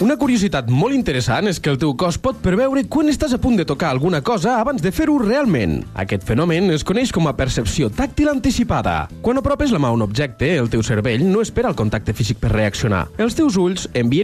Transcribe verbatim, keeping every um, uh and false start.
Una curiositat molt interessant és que el teu cos pot preveure quan estàs a punt de tocar alguna cosa abans de fer-ho realment. Aquest fenomen es coneix com a percepció tàctil anticipada. Quan apropes la mà a un objecte, el teu cervell no espera el contacte físic per reaccionar. Els teus ulls envien